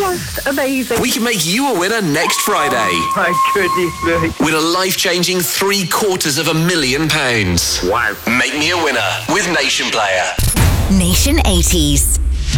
just amazing. We can make you a winner next Friday. My goodness me. Win a life-changing £750,000. Wow. Make me a winner with Nation Player. Nation 80s.